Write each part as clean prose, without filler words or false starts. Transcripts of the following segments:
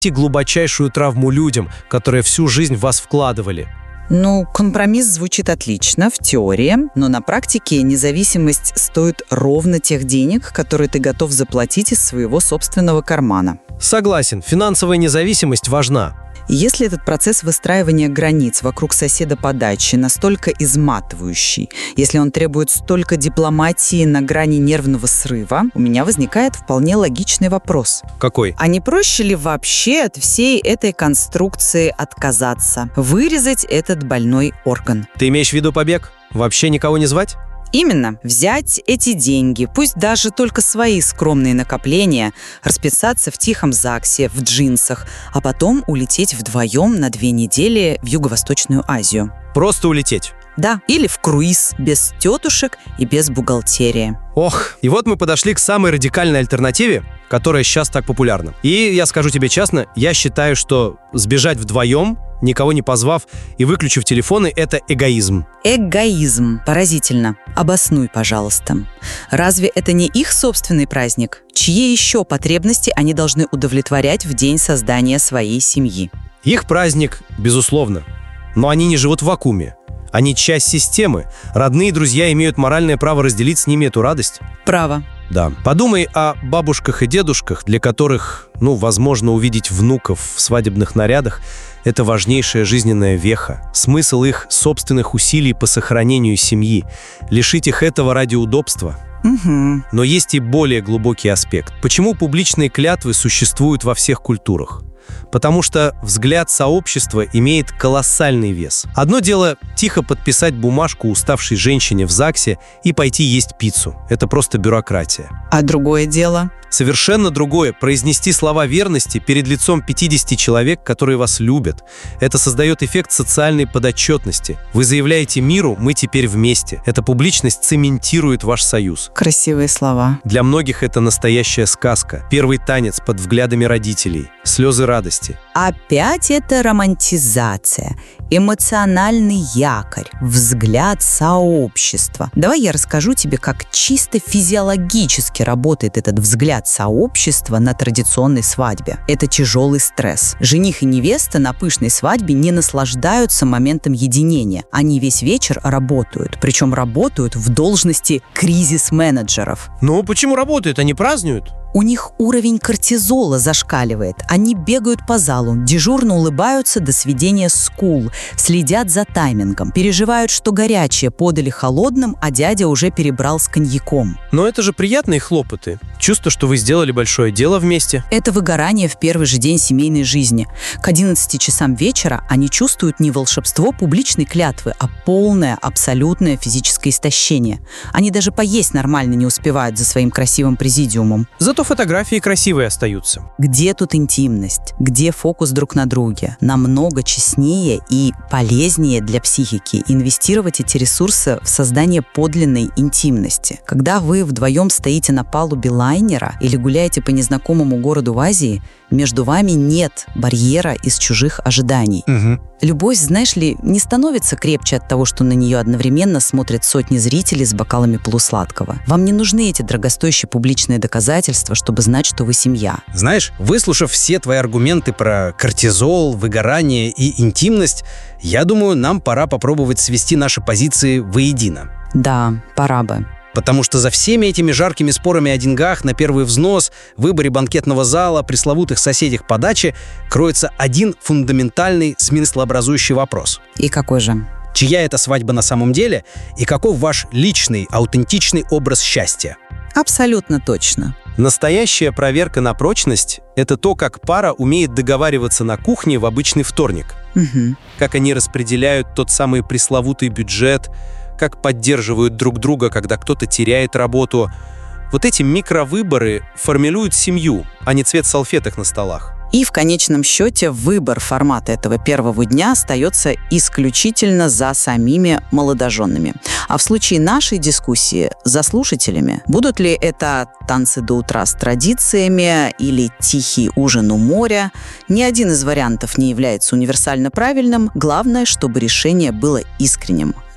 глубочайшую травму людям, которые всю жизнь в вас вкладывали. Ну, компромисс звучит отлично в теории, но на практике независимость стоит ровно тех денег, которые ты готов заплатить из своего собственного кармана. Согласен, финансовая независимость важна. Если этот процесс выстраивания границ вокруг соседа по даче настолько изматывающий, если он требует столько дипломатии на грани нервного срыва, у меня возникает вполне логичный вопрос. Какой? А не проще ли вообще от всей этой конструкции отказаться, вырезать этот больной орган? Ты имеешь в виду побег? Вообще никого не звать? Именно. Взять эти деньги, пусть даже только свои скромные накопления, расписаться в тихом ЗАГСе, в джинсах, а потом улететь вдвоем на 2 недели в Юго-Восточную Азию. Просто улететь. Да, или в круиз, без тетушек и без бухгалтерии. Ох, и вот мы подошли к самой радикальной альтернативе, которая сейчас так популярна. И я скажу тебе честно, я считаю, что сбежать вдвоем, никого не позвав и выключив телефоны, это эгоизм. Эгоизм. Поразительно. Обоснуй, пожалуйста. Разве это не их собственный праздник? Чьи еще потребности они должны удовлетворять в день создания своей семьи? Их праздник, безусловно. Но они не живут в вакууме. Они часть системы. Родные друзья имеют моральное право разделить с ними эту радость. Право. Да. Подумай о бабушках и дедушках, для которых, возможно, увидеть внуков в свадебных нарядах – это важнейшая жизненная веха, смысл их собственных усилий по сохранению семьи. Лишить их этого ради удобства. Угу. Но есть и более глубокий аспект. Почему публичные клятвы существуют во всех культурах? Потому что взгляд сообщества имеет колоссальный вес. Одно дело тихо подписать бумажку уставшей женщине в ЗАГСе и пойти есть пиццу. Это просто бюрократия. А другое дело? Совершенно другое – произнести слова верности перед лицом 50 человек, которые вас любят. Это создает эффект социальной подотчетности. Вы заявляете миру «мы теперь вместе». Эта публичность цементирует ваш союз. Красивые слова. Для многих это настоящая сказка. Первый танец под взглядами родителей. Слезы радости. Опять это романтизация, эмоциональный якорь, взгляд сообщества. Давай я расскажу тебе, как чисто физиологически работает этот взгляд сообщества на традиционной свадьбе. Это тяжелый стресс. Жених и невеста на пышной свадьбе не наслаждаются моментом единения. Они весь вечер работают, причем работают в должности кризис-менеджеров. Ну, почему работают? Они празднуют? У них уровень кортизола зашкаливает. Они бегают по залу, дежурно улыбаются до сведения скул, следят за таймингом, переживают, что горячее подали холодным, а дядя уже перебрал с коньяком. Но это же приятные хлопоты. Чувство, что вы сделали большое дело вместе. Это выгорание в первый же день семейной жизни. К 11 часам вечера они чувствуют не волшебство публичной клятвы, а полное, абсолютное физическое истощение. Они даже поесть нормально не успевают за своим красивым президиумом. Зато фотографии красивые остаются. Где тут интимность? Где фокус друг на друге? Намного честнее и полезнее для психики инвестировать эти ресурсы в создание подлинной интимности. Когда вы вдвоем стоите на палубе лайнера или гуляете по незнакомому городу в Азии, между вами нет барьера из чужих ожиданий. Угу. Любовь, знаешь ли, не становится крепче от того, что на нее одновременно смотрят сотни зрителей с бокалами полусладкого. Вам не нужны эти дорогостоящие публичные доказательства, чтобы знать, что вы семья. Знаешь, выслушав все твои аргументы про кортизол, выгорание и интимность, я думаю, нам пора попробовать свести наши позиции воедино. Да, пора бы. Потому что за всеми этими жаркими спорами о деньгах на первый взнос, выборе банкетного зала, пресловутых соседях по даче кроется один фундаментальный смыслообразующий вопрос. И какой же? Чья это свадьба на самом деле и каков ваш личный, аутентичный образ счастья? Абсолютно точно. Настоящая проверка на прочность – это то, как пара умеет договариваться на кухне в обычный вторник. Угу. Как они распределяют тот самый пресловутый бюджет, как поддерживают друг друга, когда кто-то теряет работу. Вот эти микровыборы формируют семью, а не цвет салфеток на столах. И в конечном счете выбор формата этого первого дня остается исключительно за самими молодоженами. А в случае нашей дискуссии за слушателями. Будут ли это танцы до утра с традициями или тихий ужин у моря? Ни один из вариантов не является универсально правильным. Главное, чтобы решение было искренним.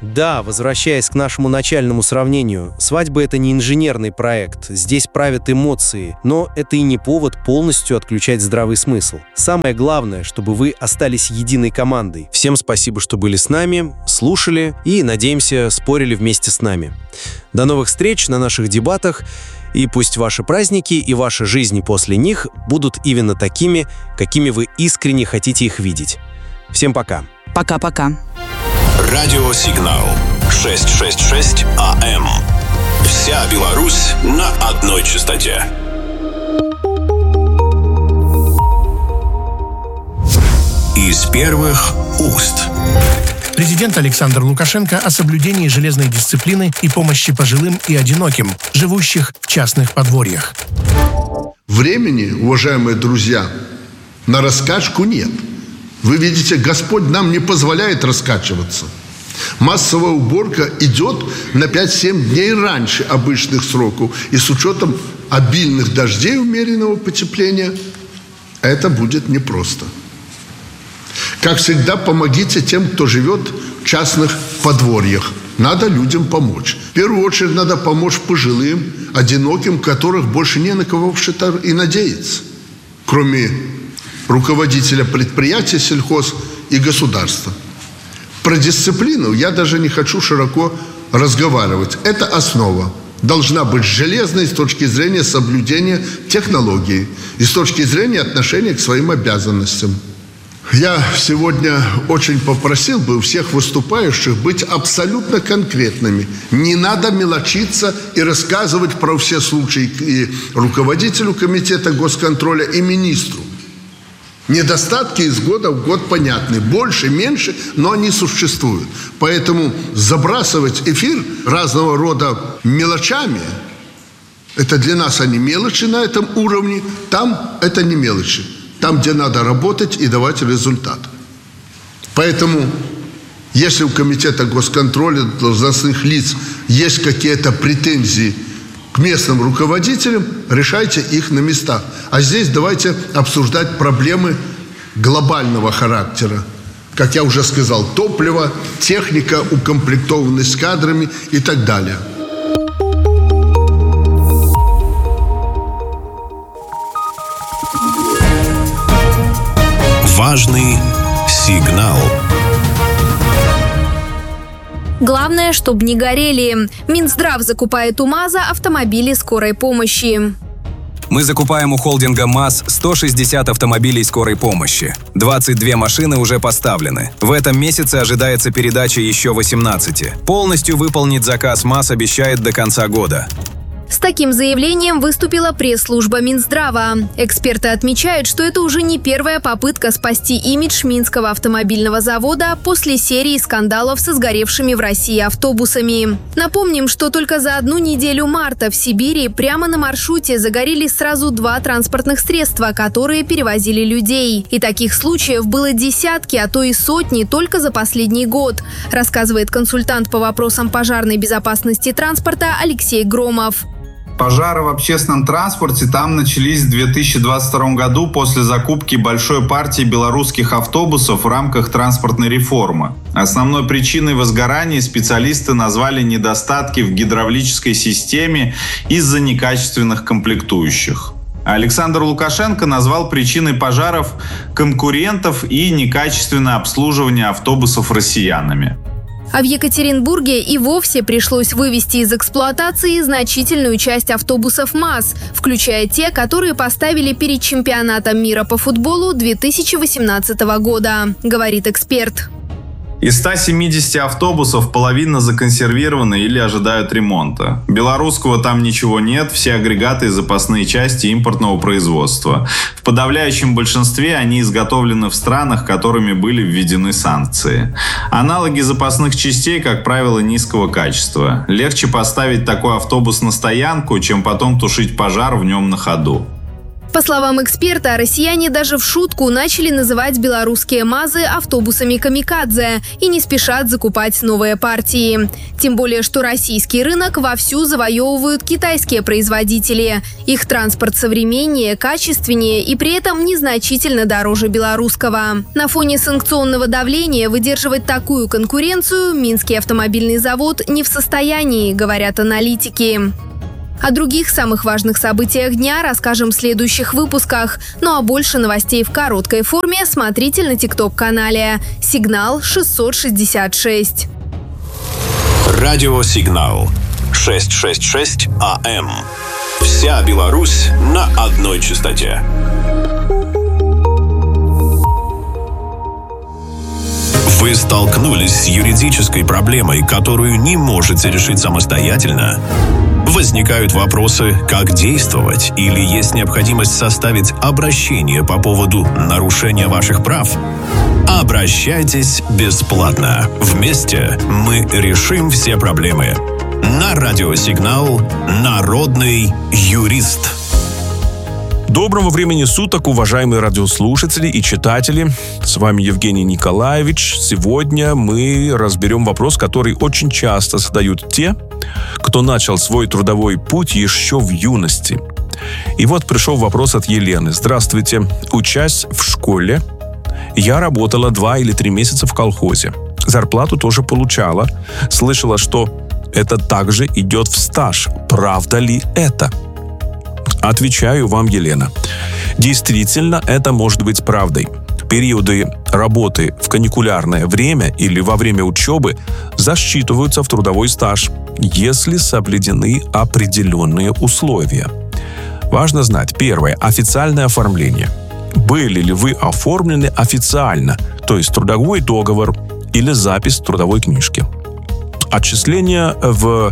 Да, возвращаясь к нашему начальному сравнению, свадьба — это не инженерный проект, здесь правят эмоции, но это и не повод полностью отключать здравый смысл. Самое главное, чтобы вы остались единой командой. Всем спасибо, что были с нами, слушали и, надеемся, спорили вместе с нами. До новых встреч на наших дебатах, и пусть ваши праздники и ваши жизни после них будут именно такими, какими вы искренне хотите их видеть. Всем пока. Пока-пока. Радиосигнал 666 АМ. Вся Беларусь на одной частоте. Из первых уст. Президент Александр Лукашенко о соблюдении железной дисциплины и помощи пожилым и одиноким, живущих в частных подворьях. Времени, уважаемые друзья, на раскачку нет. Вы видите, Господь нам не позволяет раскачиваться. Массовая уборка идет на 5-7 дней раньше обычных сроков. И с учетом обильных дождей, умеренного потепления, это будет непросто. Как всегда, помогите тем, кто живет в частных подворьях. Надо людям помочь. В первую очередь надо помочь пожилым, одиноким, которых больше не на кого вообще-то и надеяться. Кроме руководителя предприятия сельхоз и государства. Про дисциплину я даже не хочу широко разговаривать. Это основа. Должна быть железной с точки зрения соблюдения технологий и с точки зрения отношения к своим обязанностям. Я сегодня очень попросил бы у всех выступающих быть абсолютно конкретными. Не надо мелочиться и рассказывать про все случаи и руководителю комитета госконтроля, и министру. Недостатки из года в год понятны. Больше, меньше, но они существуют. Поэтому забрасывать эфир разного рода мелочами, это для нас они мелочи на этом уровне, там это не мелочи. Там, где надо работать и давать результат. Поэтому, если у комитета госконтроля должностных лиц есть какие-то претензии к местным руководителям, решайте их на местах. А здесь давайте обсуждать проблемы глобального характера. Как я уже сказал, топливо, техника, укомплектованность кадрами и так далее. Важный сигнал. Главное, чтобы не горели. Минздрав закупает у МАЗа автомобили скорой помощи. Мы закупаем у холдинга МАЗ 160 автомобилей скорой помощи. 22 машины уже поставлены. В этом месяце ожидается передача еще 18. Полностью выполнить заказ МАЗ обещает до конца года. С таким заявлением выступила пресс-служба Минздрава. Эксперты отмечают, что это уже не первая попытка спасти имидж Минского автомобильного завода после серии скандалов со сгоревшими в России автобусами. Напомним, что только за одну неделю марта в Сибири прямо на маршруте загорелись сразу 2 транспортных средства, которые перевозили людей. И таких случаев было десятки, а то и сотни только за последний год, рассказывает консультант по вопросам пожарной безопасности транспорта Алексей Громов. Пожары в общественном транспорте там начались в 2022 году после закупки большой партии белорусских автобусов в рамках транспортной реформы. Основной причиной возгораний специалисты назвали недостатки в гидравлической системе из-за некачественных комплектующих. Александр Лукашенко назвал причиной пожаров конкурентов и некачественное обслуживание автобусов россиянами. А в Екатеринбурге и вовсе пришлось вывести из эксплуатации значительную часть автобусов МАЗ, включая те, которые поставили перед чемпионатом мира по футболу 2018 года, говорит эксперт. Из 170 автобусов половина законсервированы или ожидают ремонта. Белорусского там ничего нет, все агрегаты и запасные части импортного производства. В подавляющем большинстве они изготовлены в странах, которыми были введены санкции. Аналоги запасных частей, как правило, низкого качества. Легче поставить такой автобус на стоянку, чем потом тушить пожар в нем на ходу. По словам эксперта, россияне даже в шутку начали называть белорусские МАЗы автобусами камикадзе и не спешат закупать новые партии. Тем более, что российский рынок вовсю завоевывают китайские производители. Их транспорт современнее, качественнее и при этом незначительно дороже белорусского. На фоне санкционного давления выдерживать такую конкуренцию Минский автомобильный завод не в состоянии, говорят аналитики. О других самых важных событиях дня расскажем в следующих выпусках. Ну а больше новостей в короткой форме смотрите на ТикТок-канале «Сигнал 666». Радио «Сигнал» 666 АМ. Вся Беларусь на одной частоте. Вы столкнулись с юридической проблемой, которую не можете решить самостоятельно? Возникают вопросы, как действовать, или есть необходимость составить обращение по поводу нарушения ваших прав? Обращайтесь бесплатно. Вместе мы решим все проблемы. На радиосигнал «Народный юрист». Доброго времени суток, уважаемые радиослушатели и читатели. С вами Евгений Николаевич. Сегодня мы разберем вопрос, который очень часто задают те, кто начал свой трудовой путь еще в юности. И вот пришел вопрос от Елены. Здравствуйте. Учась в школе, я работала 2 или 3 месяца в колхозе. Зарплату тоже получала. Слышала, что это также идет в стаж. Правда ли это? Отвечаю вам, Елена. Действительно, это может быть правдой. Периоды работы в каникулярное время или во время учебы засчитываются в трудовой стаж, если соблюдены определенные условия. Важно знать. Первое. Официальное оформление. Были ли вы оформлены официально, то есть трудовой договор или запись в трудовой книжке? Отчисления в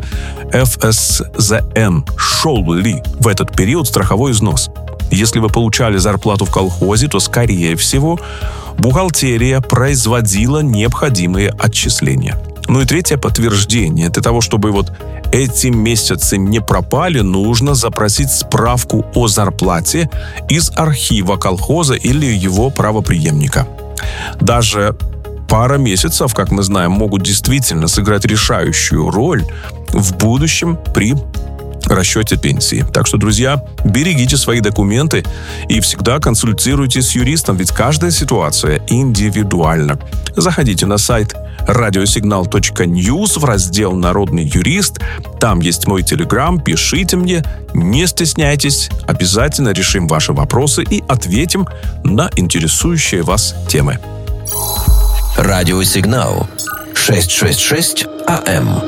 ФСЗН. Шел ли в этот период страховой взнос? Если вы получали зарплату в колхозе, то, скорее всего, бухгалтерия производила необходимые отчисления. Ну и третье подтверждение. Для того, чтобы вот эти месяцы не пропали, нужно запросить справку о зарплате из архива колхоза или его правопреемника. Даже пара месяцев, как мы знаем, могут действительно сыграть решающую роль в будущем при расчете пенсии. Так что, друзья, берегите свои документы и всегда консультируйтесь с юристом, ведь каждая ситуация индивидуальна. Заходите на сайт radiosignal.news в раздел «Народный юрист». Там есть мой телеграм, пишите мне, не стесняйтесь, обязательно решим ваши вопросы и ответим на интересующие вас темы. Радиосигнал 666 АМ.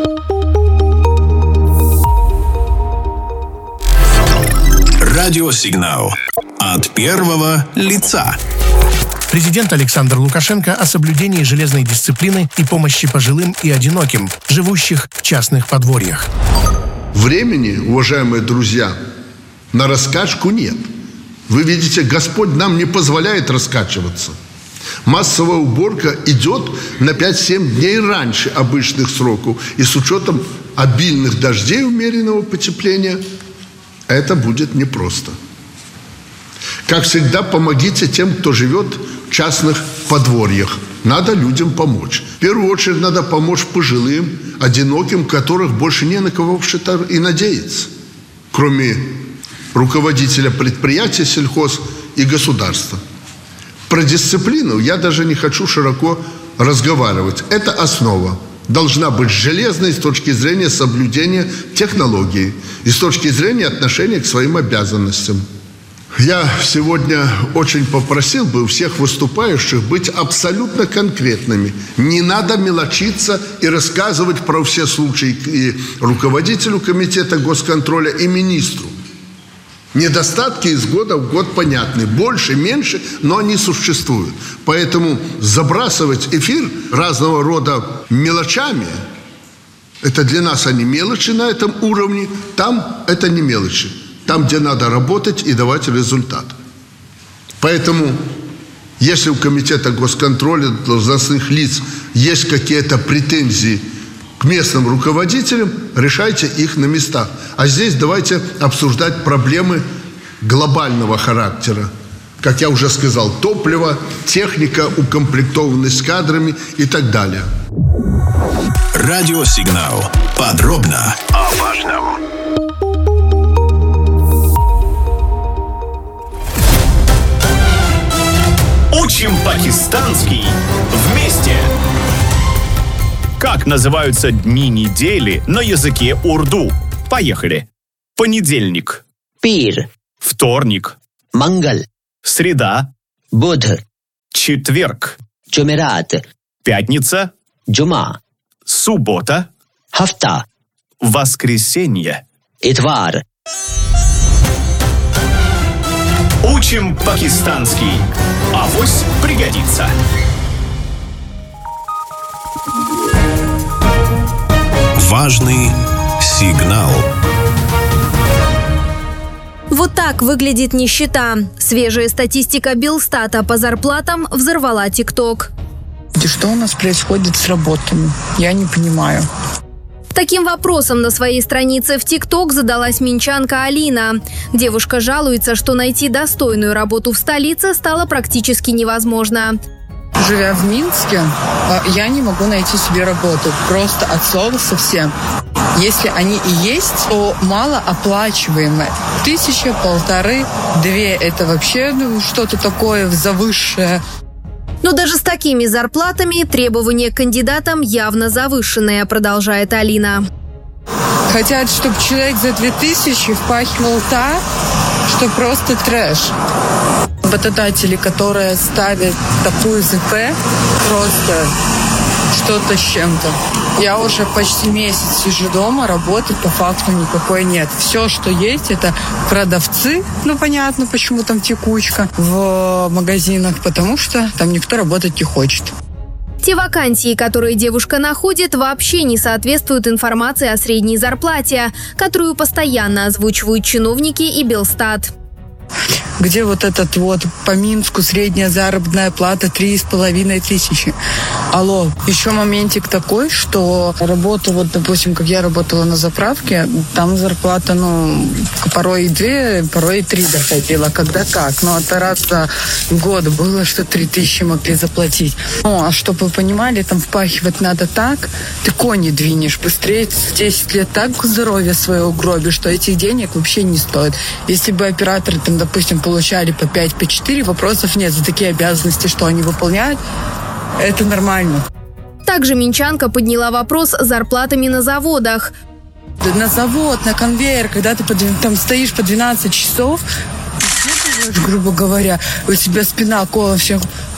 Радиосигнал от первого лица. Президент Александр Лукашенко о соблюдении железной дисциплины и помощи пожилым и одиноким, живущих в частных подворьях. Времени, уважаемые друзья, на раскачку нет. Вы видите, Господь нам не позволяет раскачиваться. Массовая уборка идет на 5-7 дней раньше обычных сроков. И с учетом обильных дождей, умеренного потепления, это будет непросто. Как всегда, помогите тем, кто живет в частных подворьях. Надо людям помочь. В первую очередь надо помочь пожилым, одиноким, которых больше не на кого вообще-то и надеяться. Кроме руководителя предприятия сельхоз и государства. Про дисциплину я даже не хочу широко разговаривать. Это основа. Должна быть железной с точки зрения соблюдения технологий и с точки зрения отношения к своим обязанностям. Я сегодня очень попросил бы у всех выступающих быть абсолютно конкретными. Не надо мелочиться и рассказывать про все случаи и руководителю комитета госконтроля, и министру. Недостатки из года в год понятны. Больше, меньше, но они существуют. Поэтому забрасывать эфир разного рода мелочами, это для нас они мелочи на этом уровне, там это не мелочи. Там, где надо работать и давать результат. Поэтому, если у комитета госконтроля должностных лиц есть какие-то претензии к местным руководителям, решайте их на местах. А здесь давайте обсуждать проблемы глобального характера. Как я уже сказал, топливо, техника, укомплектованность кадрами и так далее. Радиосигнал. Подробно о важном. Учим пакистанский вместе! Как называются дни недели на языке урду? Поехали! Понедельник. Пир. Вторник. Мангал. Среда. Будх. Четверг. Джумерат. Пятница. Джума. Суббота. Хафта. Воскресенье. Итвар. Учим пакистанский. Авось пригодится. Важный сигнал. Вот так выглядит нищета. Свежая статистика Белстата по зарплатам взорвала ТикТок. Что у нас происходит с работами? Я не понимаю. Таким вопросом на своей странице в ТикТок задалась минчанка Алина. Девушка жалуется, что найти достойную работу в столице стало практически невозможно. Живя в Минске, я не могу найти себе работу. Просто от слова совсем. Если они и есть, то малооплачиваемые. 1000, 1500, 2 – это вообще что-то такое завышенное. Но даже с такими зарплатами требования к кандидатам явно завышенные, продолжает Алина. Хотят, чтобы человек за 2000 впахивал так, что просто трэш. Работодатели, которые ставят такую ЗП, просто что-то с чем-то. Я уже почти месяц сижу дома, работы по факту никакой нет. Все, что есть, это продавцы, понятно, почему там текучка в магазинах, потому что там никто работать не хочет. Те вакансии, которые девушка находит, вообще не соответствуют информации о средней зарплате, которую постоянно озвучивают чиновники и Белстат. Где по Минску средняя заработная плата 3500. Алло, еще моментик такой, что работа, допустим, как я работала на заправке, там зарплата, порой и 2, порой и 3 доходила, когда как. Но это раз в год было, что 3000 могли заплатить. А чтобы вы понимали, там впахивать надо так, ты кони двинешь быстрее, 10 лет так здоровье свое угробишь, что этих денег вообще не стоит. Если бы операторы допустим, получали по 5, по 4, вопросов нет. За такие обязанности, что они выполняют, это нормально. Также минчанка подняла вопрос с зарплатами на заводах. На завод, на конвейер, когда ты там стоишь по 12 часов, грубо говоря, у тебя спина колом всех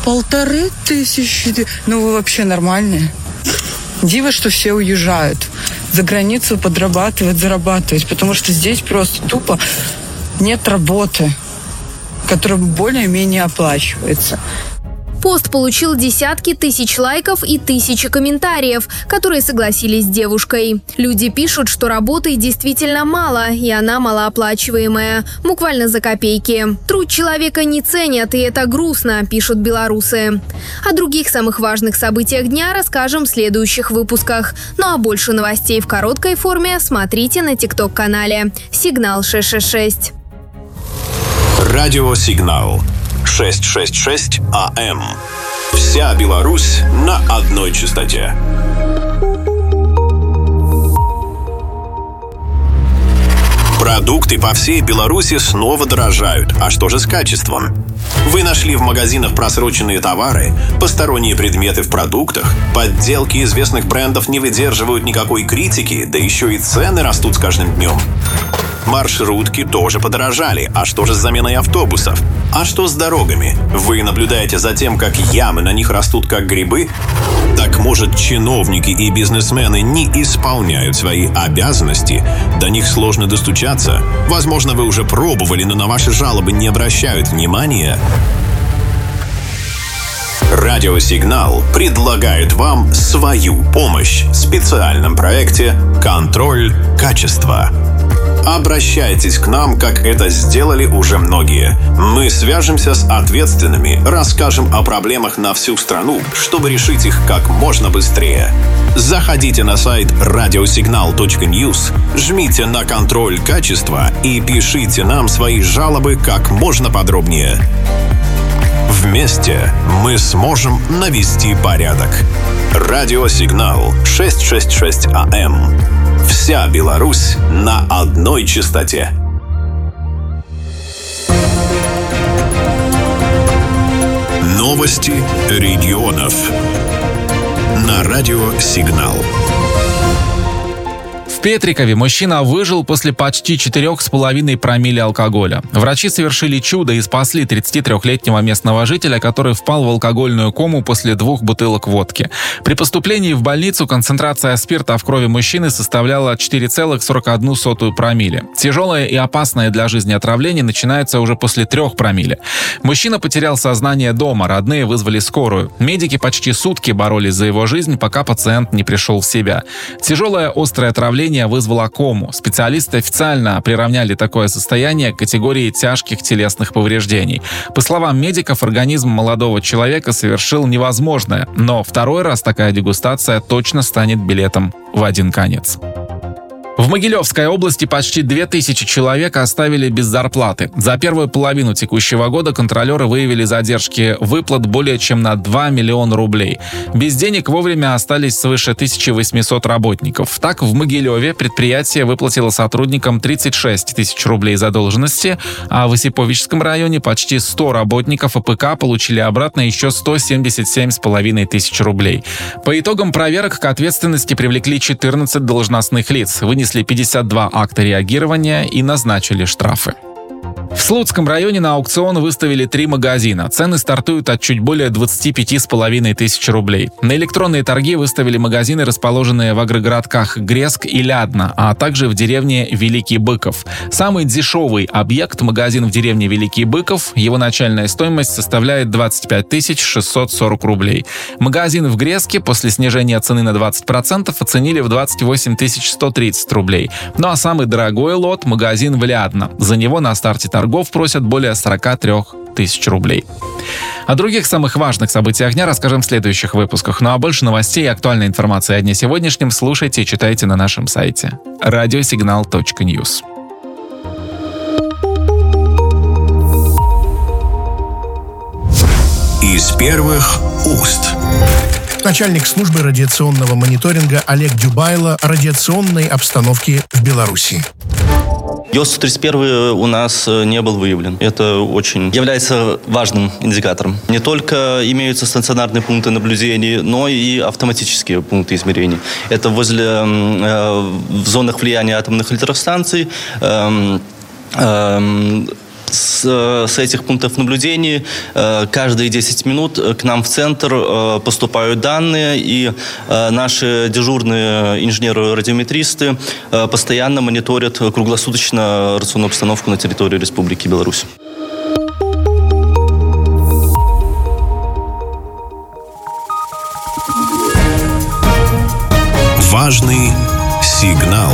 1500. Вы вообще нормальные? Диво, что все уезжают за границу подрабатывать, зарабатывать, потому что здесь просто тупо нет работы, которая более-менее оплачивается. Пост получил десятки тысяч лайков и тысячи комментариев, которые согласились с девушкой. Люди пишут, что работы действительно мало, и она малооплачиваемая, буквально за копейки. Труд человека не ценят, и это грустно, пишут белорусы. О других самых важных событиях дня расскажем в следующих выпусках. А больше новостей в короткой форме смотрите на ТикТок-канале «Сигнал 666». Радиосигнал 666 АМ. Вся Беларусь на одной частоте. Продукты по всей Беларуси снова дорожают. А что же с качеством? Вы нашли в магазинах просроченные товары, посторонние предметы в продуктах, подделки известных брендов не выдерживают никакой критики, да еще и цены растут с каждым днем. Маршрутки тоже подорожали. А что же с заменой автобусов? А что с дорогами? Вы наблюдаете за тем, как ямы на них растут как грибы? Так может, чиновники и бизнесмены не исполняют свои обязанности? До них сложно достучаться? Возможно, вы уже пробовали, но на ваши жалобы не обращают внимания? Радиосигнал предлагает вам свою помощь в специальном проекте «Контроль качества». Обращайтесь к нам, как это сделали уже многие. Мы свяжемся с ответственными, расскажем о проблемах на всю страну, чтобы решить их как можно быстрее. Заходите на сайт radiosignal.news, жмите на контроль качества и пишите нам свои жалобы как можно подробнее. Вместе мы сможем навести порядок. Радиосигнал 666 АМ. Вся Беларусь на одной частоте. Новости регионов. На радиосигнал. В Петрикове мужчина выжил после почти 4,5 промилле алкоголя. Врачи совершили чудо и спасли 33-летнего местного жителя, который впал в алкогольную кому после 2 бутылок водки. При поступлении в больницу концентрация спирта в крови мужчины составляла 4,41 промилле. Тяжелое и опасное для жизни отравление начинается уже после 3 промилле. Мужчина потерял сознание дома, родные вызвали скорую. Медики почти сутки боролись за его жизнь, пока пациент не пришел в себя. Тяжелое острое отравление вызвало кому. Специалисты официально приравняли такое состояние к категории тяжких телесных повреждений. По словам медиков, организм молодого человека совершил невозможное, но второй раз такая дегустация точно станет билетом в один конец. В Могилевской области почти 2000 человек оставили без зарплаты. За первую половину текущего года контролеры выявили задержки выплат более чем на 2 миллиона рублей. Без денег вовремя остались свыше 1800 работников. Так, в Могилеве предприятие выплатило сотрудникам 36 тысяч рублей задолженности, а в Осиповичском районе почти 100 работников АПК получили обратно еще 177,5 тысяч рублей. По итогам проверок к ответственности привлекли 14 должностных лиц, вынесли 52 акта реагирования и назначили штрафы. В Слуцком районе на аукцион выставили 3 магазина. Цены стартуют от чуть более 25,5 тысяч рублей. На электронные торги выставили магазины, расположенные в агрогородках Греск и Лядно, а также в деревне Великий Быков. Самый дешевый объект — магазин в деревне Великий Быков. Его начальная стоимость составляет 25 640 рублей. Магазин в Греске после снижения цены на 20% оценили в 28 130 рублей. Ну а самый дорогой лот — магазин в Лядно. За него на старте торгов просят более 43 тысяч рублей. О других самых важных событиях дня расскажем в следующих выпусках. Ну а больше новостей и актуальной информации о дне сегодняшнем слушайте и читайте на нашем сайте radiosignal.news. Из первых уст. Начальник службы радиационного мониторинга Олег Дюбайло о радиационной обстановке в Беларуси. ЙОС-131 у нас не был выявлен. Это очень является важным индикатором. Не только имеются стационарные пункты наблюдений, но и автоматические пункты измерений. Это в зонах влияния атомных электростанций, с этих пунктов наблюдений каждые 10 минут к нам в центр поступают данные, и наши дежурные инженеры-радиометристы постоянно мониторят круглосуточно радиационную обстановку на территории Республики Беларусь. Важный сигнал.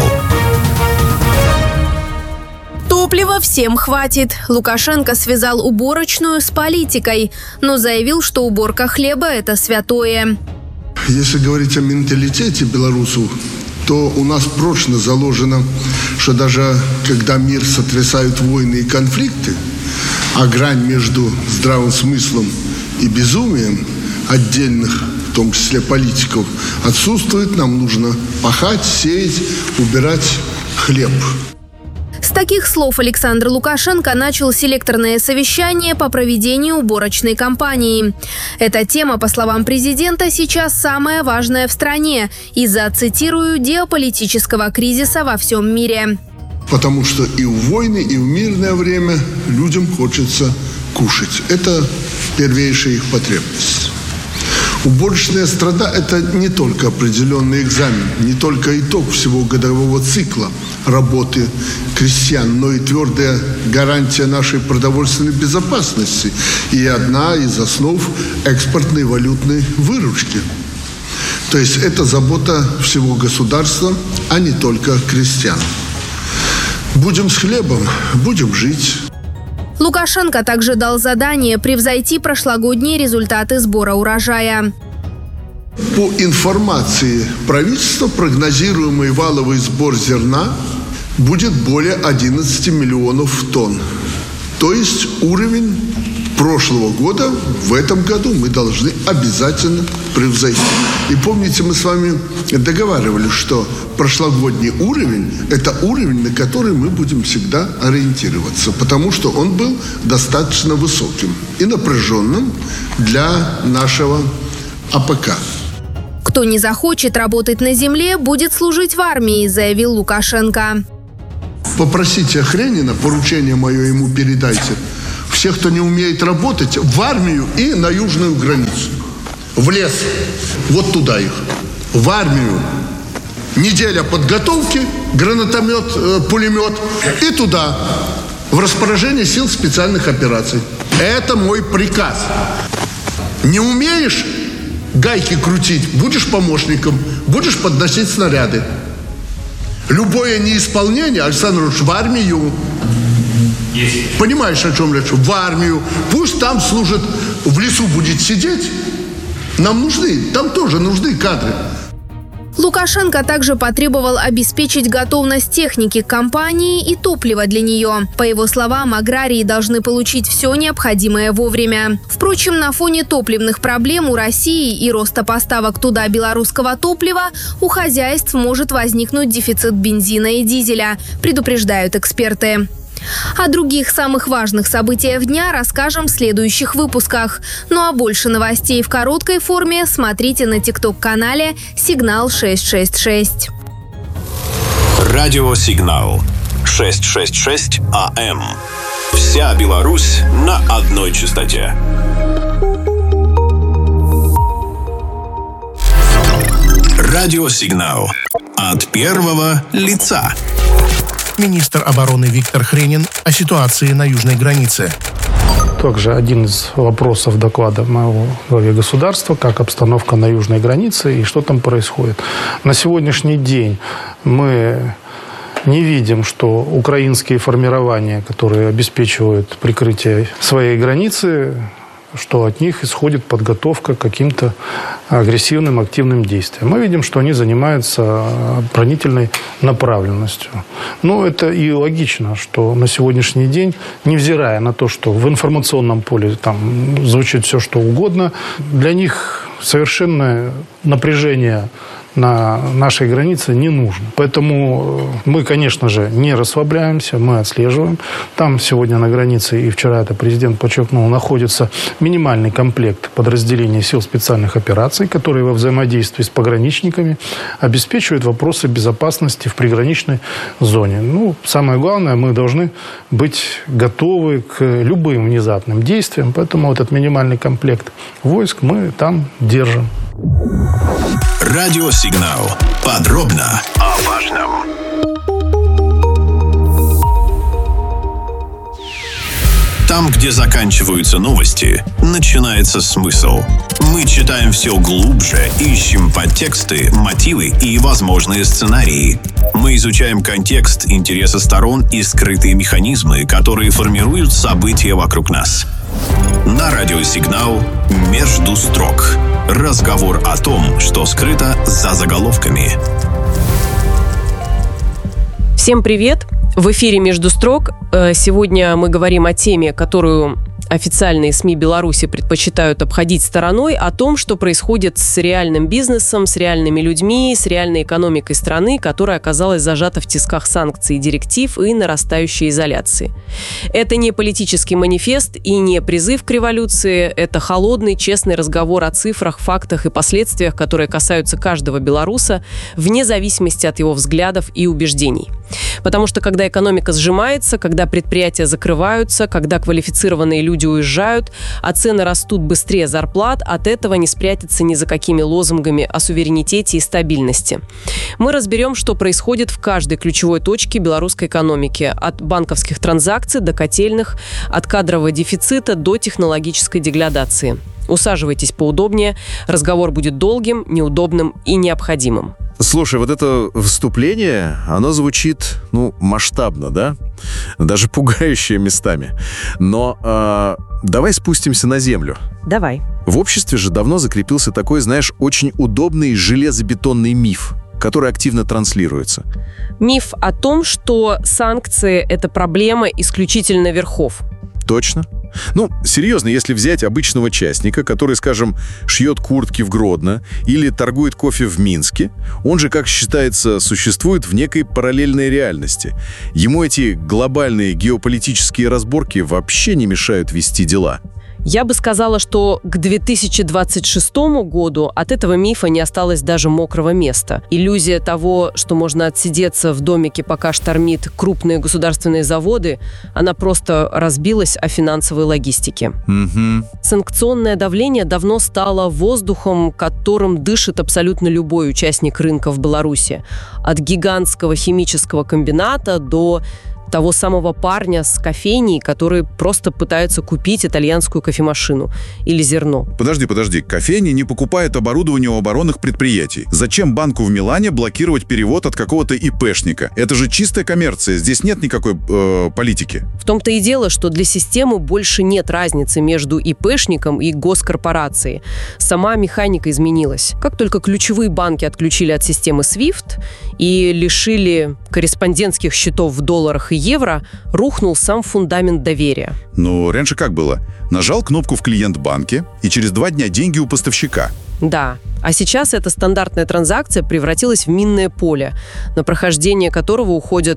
Топлива всем хватит. Лукашенко связал уборочную с политикой, но заявил, что уборка хлеба – это святое. Если говорить о менталитете белорусов, то у нас прочно заложено, что даже когда мир сотрясают войны и конфликты, а грань между здравым смыслом и безумием отдельных, в том числе политиков, отсутствует, нам нужно пахать, сеять, убирать хлеб. С таких слов Александр Лукашенко начал селекторное совещание по проведению уборочной кампании. Эта тема, по словам президента, сейчас самая важная в стране из-за, цитирую, геополитического кризиса во всем мире. Потому что и в войны, и в мирное время людям хочется кушать. Это первейшая их потребность. Уборочная страда – это не только определенный экзамен, не только итог всего годового цикла работы крестьян, но и твердая гарантия нашей продовольственной безопасности и одна из основ экспортной валютной выручки. То есть это забота всего государства, а не только крестьян. Будем с хлебом, будем жить. Лукашенко также дал задание превзойти прошлогодние результаты сбора урожая. По информации правительства, прогнозируемый валовый сбор зерна будет более 11 миллионов тонн. То есть уровень прошлого года в этом году мы должны обязательно превзойти. И помните, мы с вами договаривались, что прошлогодний уровень – это уровень, на который мы будем всегда ориентироваться, потому что он был достаточно высоким и напряженным для нашего АПК. Кто не захочет работать на земле, будет служить в армии, заявил Лукашенко. Попросите Охренина, поручение мое ему передайте, всех, кто не умеет работать, в армию и на южную границу. В лес. Вот туда их. В армию. Неделя подготовки, гранатомет, пулемет. И туда. В распоряжение сил специальных операций. Это мой приказ. Не умеешь гайки крутить, будешь помощником, будешь подносить снаряды. Любое неисполнение, Александр Ильич, в армию. Понимаешь, о чем речь? В армию. Пусть там служит, в лесу будет сидеть. Нам нужны, там тоже нужны кадры. Лукашенко также потребовал обеспечить готовность техники к кампании и топлива для нее. По его словам, аграрии должны получить все необходимое вовремя. Впрочем, на фоне топливных проблем у России и роста поставок туда белорусского топлива у хозяйств может возникнуть дефицит бензина и дизеля, предупреждают эксперты. О других самых важных событиях дня расскажем в следующих выпусках. Ну а больше новостей в короткой форме смотрите на TikTok-канале «Сигнал 666». Радио «Сигнал» 666 АМ. Вся Беларусь на одной частоте. Радио «Сигнал» от первого лица. Министр обороны Виктор Хренин о ситуации на южной границе. Также один из вопросов доклада моего главе государства, как обстановка на южной границе и что там происходит. На сегодняшний день мы не видим, что украинские формирования, которые обеспечивают прикрытие своей границы, что от них исходит подготовка к каким-то агрессивным, активным действиям. Мы видим, что они занимаются оборонительной направленностью. Но это и логично, что на сегодняшний день, невзирая на то, что в информационном поле там звучит все, что угодно, для них совершенное напряжение на нашей границе не нужно. Поэтому мы, конечно же, не расслабляемся, мы отслеживаем. Там сегодня на границе, и вчера это президент подчеркнул, находится минимальный комплект подразделений сил специальных операций, которые во взаимодействии с пограничниками обеспечивают вопросы безопасности в приграничной зоне. Ну, самое главное, мы должны быть готовы к любым внезапным действиям, поэтому вот этот минимальный комплект войск мы там держим. Радио «Сигнал». Подробно о важном. Там, где заканчиваются новости, начинается смысл. Мы читаем все глубже, ищем подтексты, мотивы и возможные сценарии. Мы изучаем контекст, интересы сторон и скрытые механизмы, которые формируют события вокруг нас. На радио «Сигнал» «Между строк». Разговор о том, что скрыто за заголовками. Всем привет! В эфире «Между строк». Сегодня мы говорим о теме, которую официальные СМИ Беларуси предпочитают обходить стороной, о том, что происходит с реальным бизнесом, с реальными людьми, с реальной экономикой страны, которая оказалась зажата в тисках санкций, директив и нарастающей изоляции. Это не политический манифест и не призыв к революции, это холодный, честный разговор о цифрах, фактах и последствиях, которые касаются каждого белоруса, вне зависимости от его взглядов и убеждений. Потому что когда экономика сжимается, когда предприятия закрываются, когда квалифицированные люди уезжают, а цены растут быстрее зарплат, от этого не спрятаться ни за какими лозунгами о суверенитете и стабильности. Мы разберем, что происходит в каждой ключевой точке белорусской экономики, от банковских транзакций до котельных, от кадрового дефицита до технологической деградации. Усаживайтесь поудобнее, разговор будет долгим, неудобным и необходимым. Слушай, вот это вступление, оно звучит, масштабно, да? Даже пугающе местами. Но давай спустимся на землю. Давай. В обществе же давно закрепился такой, знаешь, очень удобный железобетонный миф, который активно транслируется. Миф о том, что санкции – это проблема исключительно верхов. Точно. Серьезно, если взять обычного частника, который, скажем, шьет куртки в Гродно или торгует кофе в Минске, он же, как считается, существует в некой параллельной реальности. Ему эти глобальные геополитические разборки вообще не мешают вести дела. Я бы сказала, что к 2026 году от этого мифа не осталось даже мокрого места. Иллюзия того, что можно отсидеться в домике, пока штормит крупные государственные заводы, она просто разбилась о финансовой логистике. Санкционное давление давно стало воздухом, которым дышит абсолютно любой участник рынка в Беларуси. От гигантского химического комбината до того самого парня с кофейней, который просто пытается купить итальянскую кофемашину или зерно. Подожди. Кофейни не покупают оборудование у оборонных предприятий. Зачем банку в Милане блокировать перевод от какого-то ИПшника? Это же чистая коммерция, здесь нет никакой политики. В том-то и дело, что для системы больше нет разницы между ИПшником и госкорпорацией. Сама механика изменилась. Как только ключевые банки отключили от системы SWIFT и лишили корреспондентских счетов в долларах и евро, рухнул сам фундамент доверия. Раньше как было? Нажал кнопку в клиент-банке, и через 2 дня деньги у поставщика. Да, а сейчас эта стандартная транзакция превратилась в минное поле, на прохождение которого уходят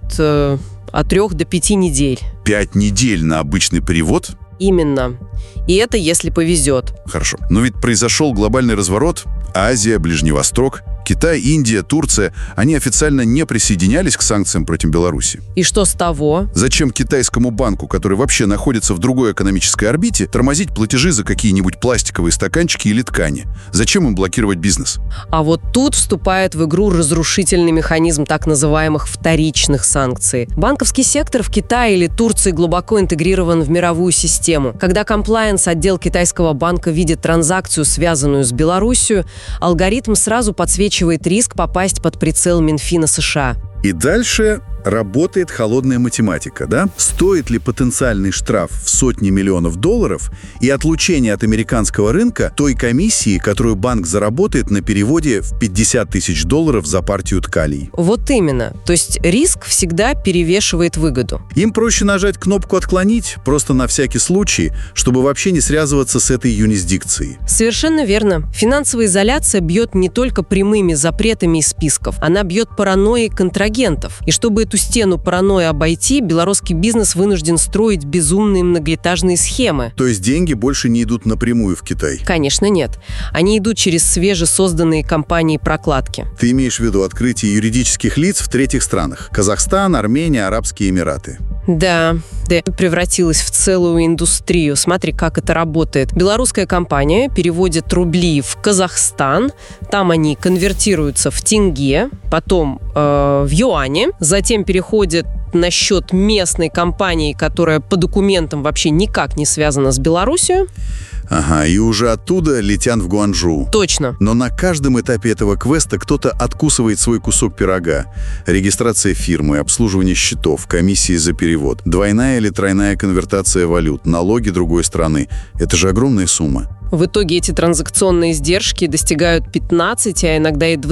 от 3 до 5 недель. 5 недель на обычный перевод? Именно. И это если повезет. Хорошо. Но ведь произошел глобальный разворот. Азия, Ближний Восток, Китай, Индия, Турция, они официально не присоединялись к санкциям против Беларуси. И что с того? Зачем китайскому банку, который вообще находится в другой экономической орбите, тормозить платежи за какие-нибудь пластиковые стаканчики или ткани? Зачем им блокировать бизнес? А вот тут вступает в игру разрушительный механизм так называемых вторичных санкций. Банковский сектор в Китае или Турции глубоко интегрирован в мировую систему. Когда комплаенс-отдел китайского банка видит транзакцию, связанную с Беларусью, алгоритм сразу подсвечивает риск попасть под прицел Минфина США. И дальше работает холодная математика, да? Стоит ли потенциальный штраф в сотни миллионов долларов и отлучение от американского рынка той комиссии, которую банк заработает на переводе в 50 тысяч долларов за партию ткалей? Вот именно. То есть риск всегда перевешивает выгоду. Им проще нажать кнопку «Отклонить», просто на всякий случай, чтобы вообще не связываться с этой юрисдикцией. Совершенно верно. Финансовая изоляция бьет не только прямыми запретами из списков, она бьет паранойей контрагентов. И чтобы эту стену паранойи обойти, белорусский бизнес вынужден строить безумные многоэтажные схемы. То есть деньги больше не идут напрямую в Китай? Конечно, нет. Они идут через свежесозданные компании-прокладки. Ты имеешь в виду открытие юридических лиц в третьих странах? Казахстан, Армения, Арабские Эмираты. Да, превратилась в целую индустрию. Смотри, как это работает. Белорусская компания переводит рубли в Казахстан, там они конвертируются в тенге, потом в юане, затем переходят на счет местной компании, которая по документам вообще никак не связана с Беларусью. Ага, и уже оттуда летят в Гуанчжоу. Точно. Но на каждом этапе этого квеста кто-то откусывает свой кусок пирога. Регистрация фирмы, обслуживание счетов, комиссии за перевод, двойная или тройная конвертация валют, налоги другой страны. Это же огромная сумма. В итоге эти транзакционные издержки достигают 15, а иногда и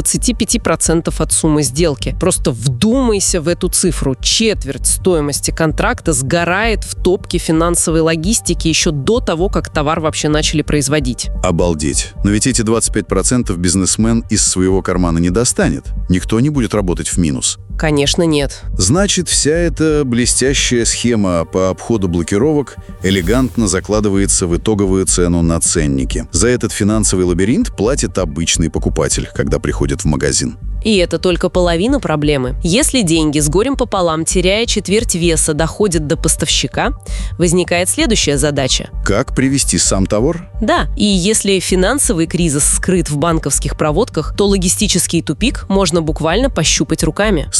25% от суммы сделки. Просто вдумайся в эту цифру. Четверть стоимости контракта сгорает в топке финансовой логистики еще до того, как товар вообще начали производить. Обалдеть. Но ведь эти 25% бизнесмен из своего кармана не достанет. Никто не будет работать в минус. Конечно, нет. Значит, вся эта блестящая схема по обходу блокировок элегантно закладывается в итоговую цену на ценнике. За этот финансовый лабиринт платит обычный покупатель, когда приходит в магазин. И это только половина проблемы. Если деньги с горем пополам, теряя четверть веса, доходят до поставщика, возникает следующая задача. Как привезти сам товар? Да, и если финансовый кризис скрыт в банковских проводках, то логистический тупик можно буквально пощупать руками.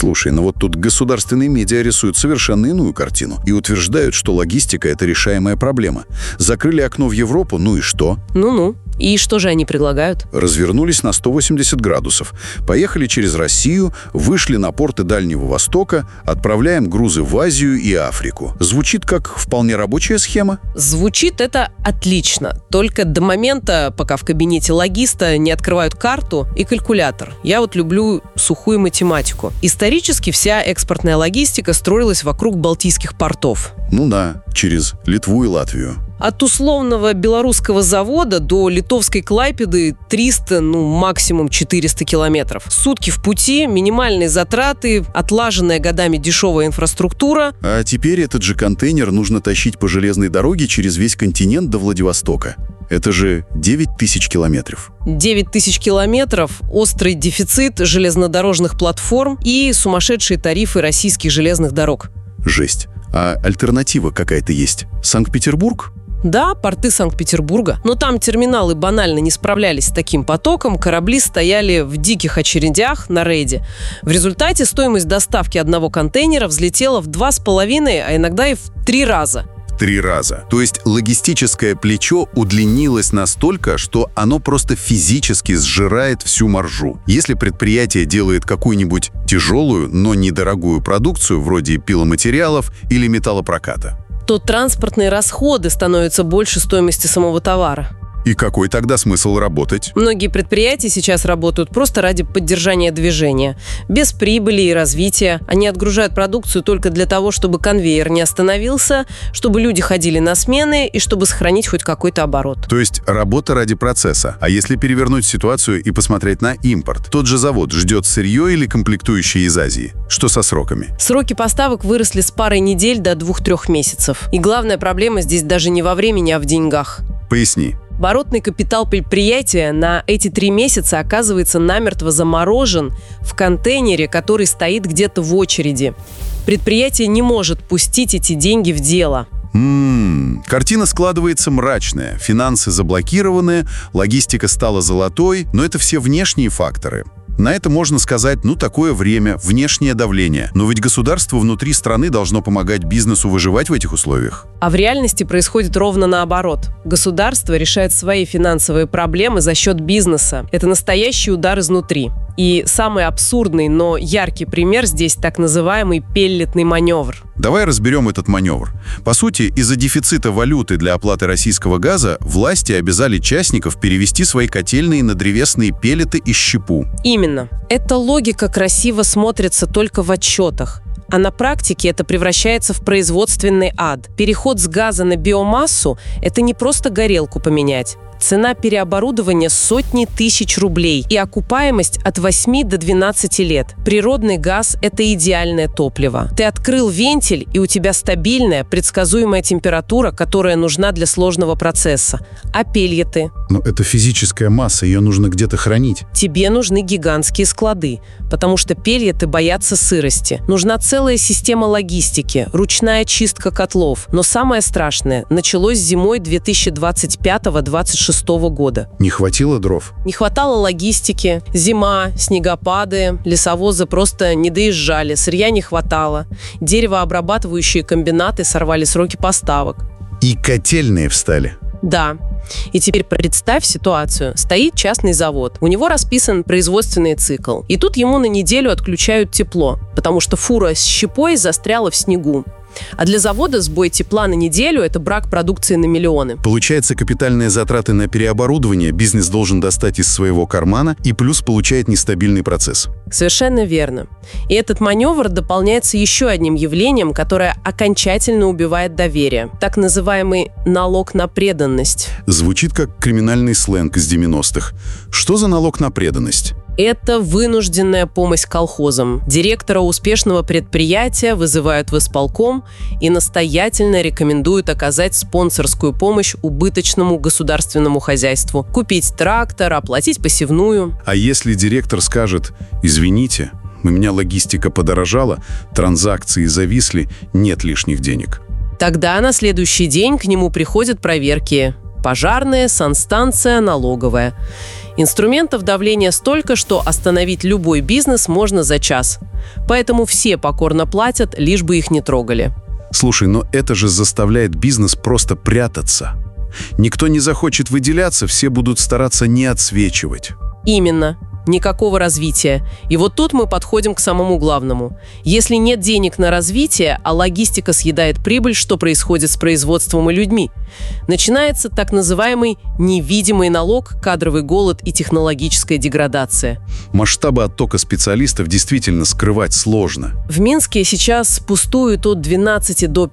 Слушай, ну вот тут государственные медиа рисуют совершенно иную картину и утверждают, что логистика – это решаемая проблема. Закрыли окно в Европу, ну и что? Ну-ну. И что же они предлагают? Развернулись на 180 градусов. Поехали через Россию, вышли на порты Дальнего Востока, отправляем грузы в Азию и Африку. Звучит как вполне рабочая схема? Звучит это отлично. Только до момента, пока в кабинете логиста не открывают карту и калькулятор. Я вот люблю сухую математику. Исторически вся экспортная логистика строилась вокруг балтийских портов. Ну да, через Литву и Латвию. От условного белорусского завода до литовской Клайпеды 300, максимум 400 километров. Сутки в пути, минимальные затраты, отлаженная годами дешевая инфраструктура. А теперь этот же контейнер нужно тащить по железной дороге через весь континент до Владивостока. Это же 9000 километров. 9000 километров, острый дефицит железнодорожных платформ и сумасшедшие тарифы российских железных дорог. Жесть. А альтернатива какая-то есть? Санкт-Петербург? Да, порты Санкт-Петербурга. Но там терминалы банально не справлялись с таким потоком, корабли стояли в диких очередях на рейде. В результате стоимость доставки одного контейнера взлетела в 2,5, а иногда и в 3 раза. 3 раза. То есть логистическое плечо удлинилось настолько, что оно просто физически сжирает всю маржу. Если предприятие делает какую-нибудь тяжелую, но недорогую продукцию, вроде пиломатериалов или металлопроката, то транспортные расходы становятся больше стоимости самого товара. И какой тогда смысл работать? Многие предприятия сейчас работают просто ради поддержания движения. Без прибыли и развития. Они отгружают продукцию только для того, чтобы конвейер не остановился, чтобы люди ходили на смены и чтобы сохранить хоть какой-то оборот. То есть работа ради процесса. А если перевернуть ситуацию и посмотреть на импорт? Тот же завод ждет сырье или комплектующие из Азии? Что со сроками? Сроки поставок выросли с парой недель до 2-3 месяцев. И главная проблема здесь даже не во времени, а в деньгах. Поясни. Оборотный капитал предприятия на эти 3 месяца оказывается намертво заморожен в контейнере, который стоит где-то в очереди. Предприятие не может пустить эти деньги в дело. Картина складывается мрачная. Финансы заблокированы, логистика стала золотой, но это все внешние факторы. На это можно сказать, такое время, внешнее давление. Но ведь государство внутри страны должно помогать бизнесу выживать в этих условиях. А в реальности происходит ровно наоборот. Государство решает свои финансовые проблемы за счет бизнеса. Это настоящий удар изнутри. И самый абсурдный, но яркий пример здесь так называемый пеллетный маневр. Давай разберем этот маневр. По сути, из-за дефицита валюты для оплаты российского газа власти обязали частников перевести свои котельные на древесные пеллеты и щепу. Именно. Эта логика красиво смотрится только в отчетах. А на практике это превращается в производственный ад. Переход с газа на биомассу – это не просто горелку поменять. Цена переоборудования – сотни тысяч рублей и окупаемость от 8 до 12 лет. Природный газ – это идеальное топливо. Ты открыл вентиль, и у тебя стабильная, предсказуемая температура, которая нужна для сложного процесса. А пельеты? Но это физическая масса, ее нужно где-то хранить. Тебе нужны гигантские склады, потому что пельеты боятся сырости. Нужна целая система логистики, ручная чистка котлов. Но самое страшное началось зимой 2025-2026 года. Не хватило дров? Не хватало логистики. Зима, снегопады, лесовозы просто не доезжали, сырья не хватало. Деревообрабатывающие комбинаты сорвали сроки поставок. И котельные встали? Да. И теперь представь ситуацию. Стоит частный завод. У него расписан производственный цикл. И тут ему на неделю отключают тепло, потому что фура с щепой застряла в снегу. А для завода сбой тепла на неделю – это брак продукции на миллионы. Получается, капитальные затраты на переоборудование бизнес должен достать из своего кармана и плюс получает нестабильный процесс. Совершенно верно. И этот маневр дополняется еще одним явлением, которое окончательно убивает доверие. Так называемый налог на преданность. Звучит как криминальный сленг из 90-х. Что за налог на преданность? Это вынужденная помощь колхозам. Директора успешного предприятия вызывают в исполком и настоятельно рекомендуют оказать спонсорскую помощь убыточному государственному хозяйству. Купить трактор, оплатить посевную. А если директор скажет: «Извините, у меня логистика подорожала, транзакции зависли, нет лишних денег». Тогда на следующий день к нему приходят проверки. Пожарная, санстанция, налоговая. Инструментов давления столько, что остановить любой бизнес можно за час. Поэтому все покорно платят, лишь бы их не трогали. Слушай, но это же заставляет бизнес просто прятаться. Никто не захочет выделяться, все будут стараться не отсвечивать. Именно. Никакого развития. И вот тут мы подходим к самому главному. Если нет денег на развитие, а логистика съедает прибыль, что происходит с производством и людьми? Начинается так называемый невидимый налог, кадровый голод и технологическая деградация. Масштабы оттока специалистов действительно скрывать сложно. В Минске сейчас пустует от 12 до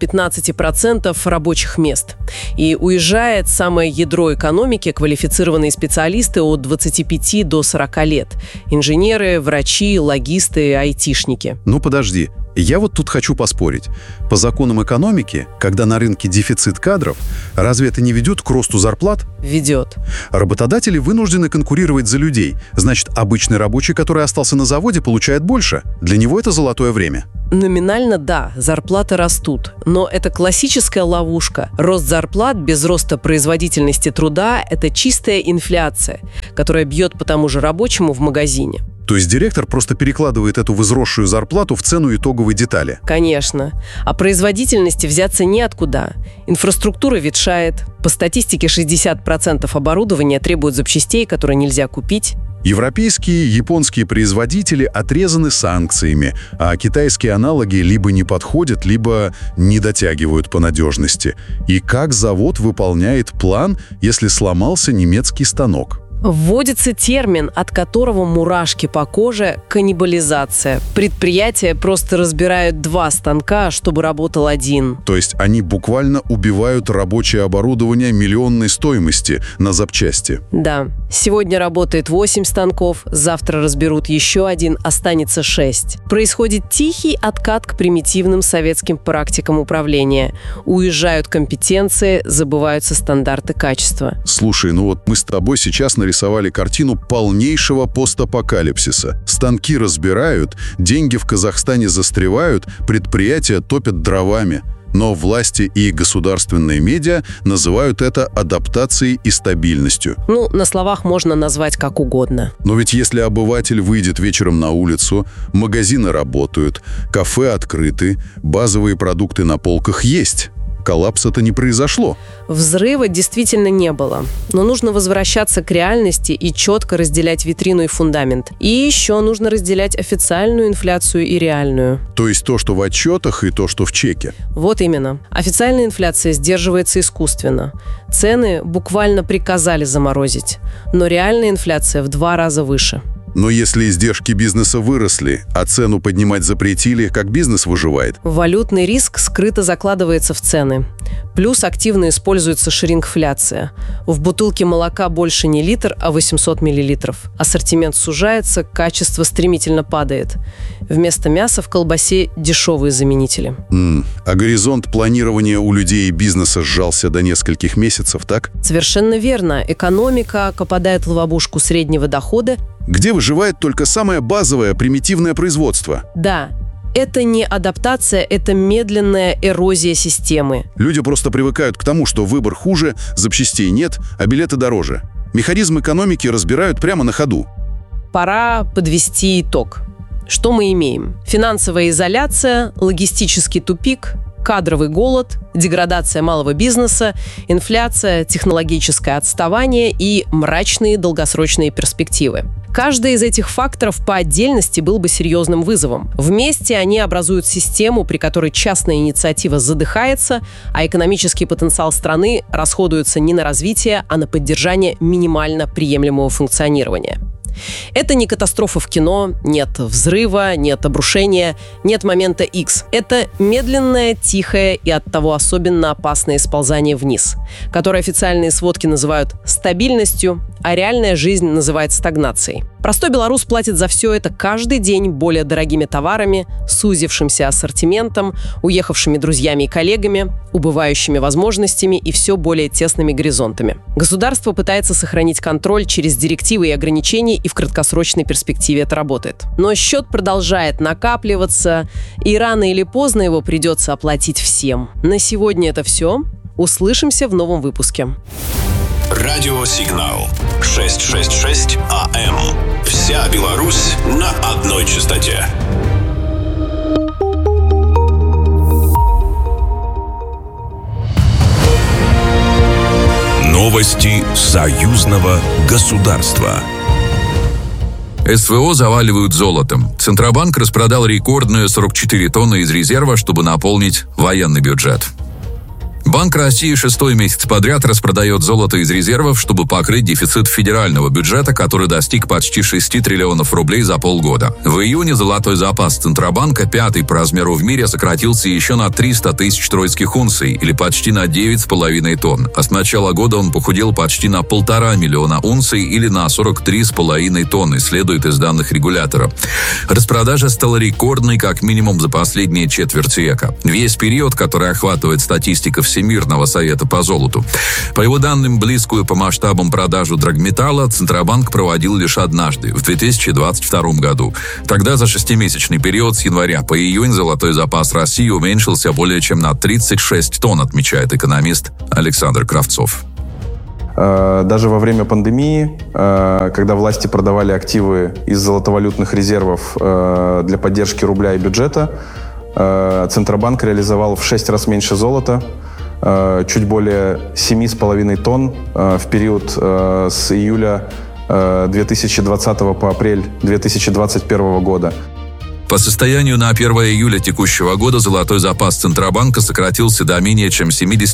15% рабочих мест. И уезжает самое ядро экономики, квалифицированные специалисты от 25 до 40 лет. Инженеры, врачи, логисты, айтишники. Ну подожди, я вот тут хочу поспорить. По законам экономики, когда на рынке дефицит кадров, разве это не ведет к росту зарплат? Ведет. Работодатели вынуждены конкурировать за людей. Значит, обычный рабочий, который остался на заводе, получает больше. Для него это золотое время. Номинально да, зарплаты растут, но это классическая ловушка. Рост зарплат без роста производительности труда – это чистая инфляция, которая бьет по тому же рабочему в магазине. То есть директор просто перекладывает эту возросшую зарплату в цену итоговой детали? Конечно. А производительности взяться неоткуда. Инфраструктура ветшает. По статистике 60% оборудования требуют запчастей, которые нельзя купить. Европейские, японские производители отрезаны санкциями, а китайские аналоги либо не подходят, либо не дотягивают по надежности. И как завод выполняет план, если сломался немецкий станок? Вводится термин, от которого мурашки по коже – каннибализация. Предприятия просто разбирают 2 станка, чтобы работал один. То есть они буквально убивают рабочее оборудование миллионной стоимости на запчасти. Да. Сегодня работает 8 станков, завтра разберут еще 1, останется 6. Происходит тихий откат к примитивным советским практикам управления. Уезжают компетенции, забываются стандарты качества. Слушай, ну вот мы с тобой сейчас нарисовали картину полнейшего постапокалипсиса. Станки разбирают, деньги в Казахстане застревают, предприятия топят дровами. Но власти и государственные медиа называют это адаптацией и стабильностью. Ну, на словах можно назвать как угодно. Но ведь если обыватель выйдет вечером на улицу, магазины работают, кафе открыты, базовые продукты на полках есть. Коллапса-то не произошло. Взрыва действительно не было. Но нужно возвращаться к реальности и четко разделять витрину и фундамент. И еще нужно разделять официальную инфляцию и реальную. То есть то, что в отчетах, и то, что в чеке. Вот именно. Официальная инфляция сдерживается искусственно. Цены буквально приказали заморозить. Но реальная инфляция в 2 раза выше. Но если издержки бизнеса выросли, а цену поднимать запретили, как бизнес выживает? Валютный риск скрыто закладывается в цены. Плюс активно используется шрингфляция. В бутылке молока больше не литр, а 800 миллилитров. Ассортимент сужается, качество стремительно падает. Вместо мяса в колбасе дешевые заменители. А горизонт планирования у людей и бизнеса сжался до нескольких месяцев, так? Совершенно верно. Экономика попадает в ловушку среднего дохода, где выживает только самое базовое, примитивное производство. Да. Это не адаптация, это медленная эрозия системы. Люди просто привыкают к тому, что выбор хуже, запчастей нет, а билеты дороже. Механизм экономики разбирают прямо на ходу. Пора подвести итог. Что мы имеем? Финансовая изоляция, логистический тупик, кадровый голод, деградация малого бизнеса, инфляция, технологическое отставание и мрачные долгосрочные перспективы. Каждый из этих факторов по отдельности был бы серьезным вызовом. Вместе они образуют систему, при которой частная инициатива задыхается, а экономический потенциал страны расходуется не на развитие, а на поддержание минимально приемлемого функционирования. Это не катастрофа в кино, нет взрыва, нет обрушения, нет момента X. Это медленное, тихое и оттого особенно опасное сползание вниз, которое официальные сводки называют стабильностью, а реальная жизнь называет стагнацией. Простой белорус платит за все это каждый день более дорогими товарами, сузившимся ассортиментом, уехавшими друзьями и коллегами, убывающими возможностями и все более тесными горизонтами. Государство пытается сохранить контроль через директивы и ограничения, и в краткосрочной перспективе это работает. Но счет продолжает накапливаться, и рано или поздно его придется оплатить всем. На сегодня это все. Услышимся в новом выпуске. Радиосигнал 666 АМ. Вся Беларусь на одной частоте. Новости союзного государства. СВО заваливают золотом. Центробанк распродал рекордные 44 тонны из резерва, чтобы наполнить военный бюджет. Банк России 6-й месяц подряд распродает золото из резервов, чтобы покрыть дефицит федерального бюджета, который достиг почти 6 триллионов рублей за полгода. В июне золотой запас Центробанка, 5-й по размеру в мире, сократился еще на 300 тысяч тройских унций, или почти на 9,5 тонн. А с начала года он похудел почти на 1,5 миллиона унций, или на 43,5 тонны, следует из данных регулятора. Распродажа стала рекордной как минимум за последние четверть века. Весь период, который охватывает статистика Всемирного совета по золоту. По его данным, близкую по масштабам продажу драгметалла Центробанк проводил лишь однажды, в 2022 году. Тогда за 6-месячный период с января по июнь золотой запас России уменьшился более чем на 36 тонн, отмечает экономист Александр Кравцов. Даже во время пандемии, когда власти продавали активы из золотовалютных резервов для поддержки рубля и бюджета, Центробанк реализовал в 6 раз меньше золота, чуть более 7,5 тонн в период с июля 2020 по апрель 2021 года. По состоянию на 1 июля текущего года золотой запас Центробанка сократился до менее чем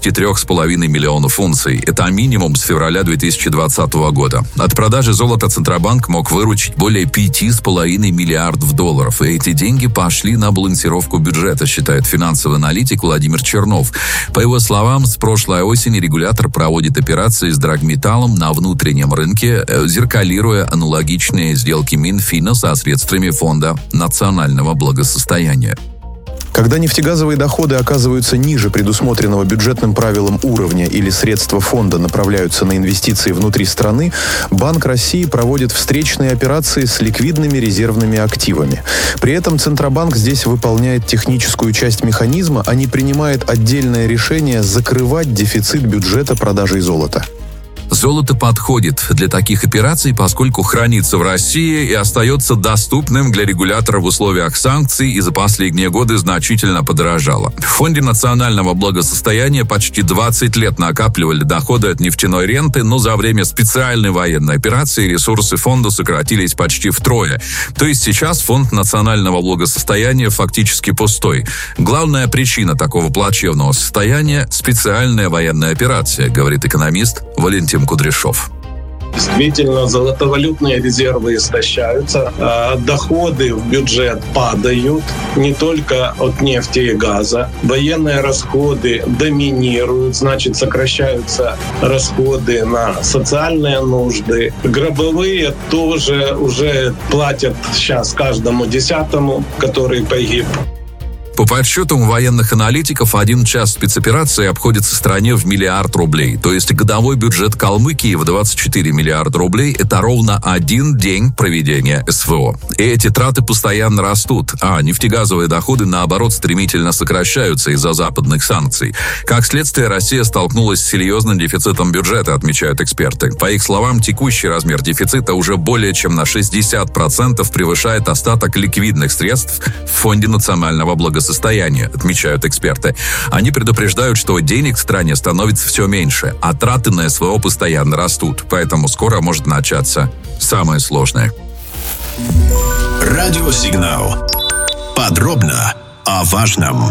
73,5 миллионов унций. Это минимум с февраля 2020 года. От продажи золота Центробанк мог выручить более 5,5 миллиардов долларов. И эти деньги пошли на балансировку бюджета, считает финансовый аналитик Владимир Чернов. По его словам, с прошлой осени регулятор проводит операции с драгметаллом на внутреннем рынке, зеркалируя аналогичные сделки Минфина со средствами Фонда национального благосостояния. Когда нефтегазовые доходы оказываются ниже предусмотренного бюджетным правилам уровня или средства фонда направляются на инвестиции внутри страны, Банк России проводит встречные операции с ликвидными резервными активами. При этом Центробанк здесь выполняет техническую часть механизма, а не принимает отдельное решение закрывать дефицит бюджета продажей золота. Золото подходит для таких операций, поскольку хранится в России и остается доступным для регулятора в условиях санкций и за последние годы значительно подорожало. В Фонде национального благосостояния почти 20 лет накапливали доходы от нефтяной ренты, но за время специальной военной операции ресурсы фонда сократились почти втрое. То есть сейчас Фонд национального благосостояния фактически пустой. Главная причина такого плачевного состояния – специальная военная операция, говорит экономист Валентин Кудряшов. Действительно, золотовалютные резервы истощаются, доходы в бюджет падают не только от нефти и газа. Военные расходы доминируют, значит, сокращаются расходы на социальные нужды. Гробовые тоже уже платят сейчас каждому 10-му, который погиб. По подсчетам военных аналитиков, 1 час спецоперации обходится стране в 1 миллиард рублей. То есть годовой бюджет Калмыкии в 24 миллиарда рублей – это ровно 1 день проведения СВО. И эти траты постоянно растут, а нефтегазовые доходы, наоборот, стремительно сокращаются из-за западных санкций. Как следствие, Россия столкнулась с серьезным дефицитом бюджета, отмечают эксперты. По их словам, текущий размер дефицита уже более чем на 60% превышает остаток ликвидных средств в Фонде национального благосостояния, отмечают эксперты. Они предупреждают, что денег в стране становится все меньше, а траты на СВО постоянно растут, поэтому скоро может начаться самое сложное. Радиосигнал. Подробно о важном.